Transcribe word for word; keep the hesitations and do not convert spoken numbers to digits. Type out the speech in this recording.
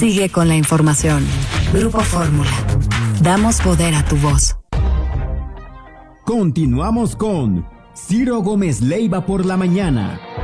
Sigue con la información. Grupo Fórmula. Damos poder a tu voz. Continuamos con Ciro Gómez Leiva por la mañana.